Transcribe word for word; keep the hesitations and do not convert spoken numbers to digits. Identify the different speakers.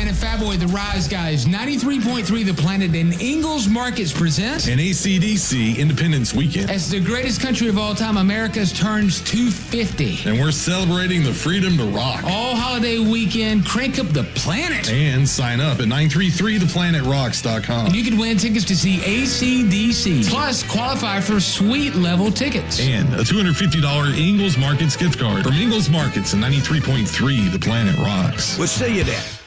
Speaker 1: and Fatboy, the Rise Guys, ninety-three point three The Planet and Ingalls Markets present
Speaker 2: and A C D C Independence Weekend.
Speaker 1: As the greatest country of all time, America's turns two fifty.
Speaker 2: And we're celebrating the freedom to rock.
Speaker 1: All holiday weekend, crank up the planet.
Speaker 2: And sign up at nine three three the planet rocks dot com.
Speaker 1: And you can win tickets to see A C D C. Plus, qualify for suite level tickets.
Speaker 2: And a two hundred fifty dollars Ingalls Markets gift card from Ingalls Markets and ninety-three point three The Planet Rocks.
Speaker 3: We'll see you there.